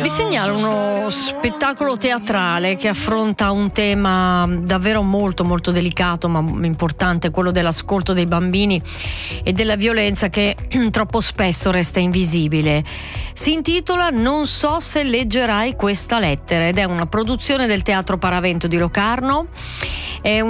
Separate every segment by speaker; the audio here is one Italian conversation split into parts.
Speaker 1: Vi segnalo uno spettacolo teatrale che affronta un tema davvero molto molto delicato ma importante, quello dell'ascolto dei bambini e della violenza che troppo spesso resta invisibile. Si intitola Non so se leggerai questa lettera ed è una produzione del Teatro Paravento di Locarno. È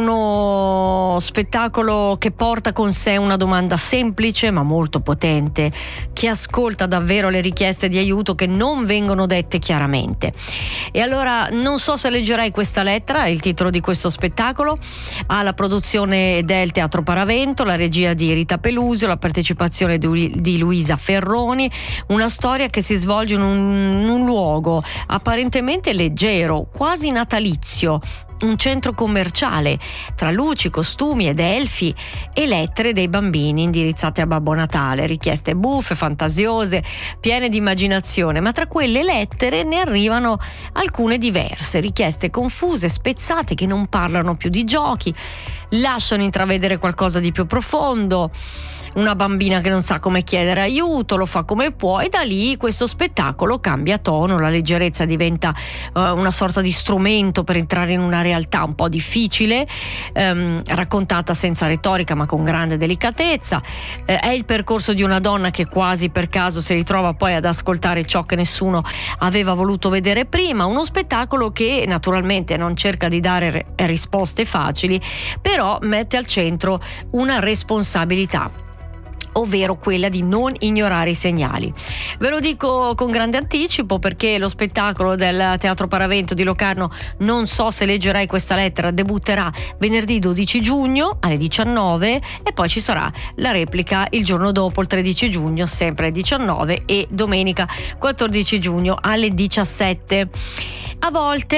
Speaker 1: uno spettacolo che porta con sé una domanda semplice ma molto potente, che ascolta davvero le richieste di aiuto che non vengono dette chiaramente. E allora Non so se leggerai questa lettera è il titolo di questo spettacolo. Ha la produzione del Teatro Paravento, la regia di Rita Pelusio, la partecipazione di Luisa Ferroni, una storia che si svolge in un luogo apparentemente leggero, quasi natalizio, un centro commerciale tra luci, costumi ed elfi e lettere dei bambini indirizzate a Babbo Natale, richieste buffe, fantasiose, piene di immaginazione, ma tra quelle lettere ne arrivano alcune diverse, richieste confuse, spezzate, che non parlano più di giochi, lasciano intravedere qualcosa di più profondo. Una bambina che non sa come chiedere aiuto, lo fa come può, e da lì questo spettacolo cambia tono, la leggerezza diventa una sorta di strumento per entrare in una realtà un po' difficile, raccontata senza retorica ma con grande delicatezza. È il percorso di una donna che quasi per caso si ritrova poi ad ascoltare ciò che nessuno aveva voluto vedere prima, uno spettacolo che naturalmente non cerca di dare risposte facili, però mette al centro una responsabilità, ovvero quella di non ignorare i segnali. Ve lo dico con grande anticipo perché lo spettacolo del Teatro Paravento di Locarno, Non so se leggerai questa lettera, debutterà venerdì 12 giugno alle 19 e poi ci sarà la replica il giorno dopo, il 13 giugno, sempre alle 19, e domenica 14 giugno alle 17. A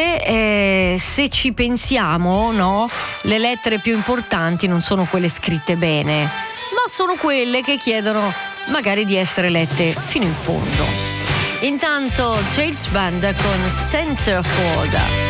Speaker 1: volte, se ci pensiamo, no, le lettere più importanti non sono quelle scritte bene, ma sono quelle che chiedono magari di essere lette fino in fondo. Intanto James Bond con Centerfold.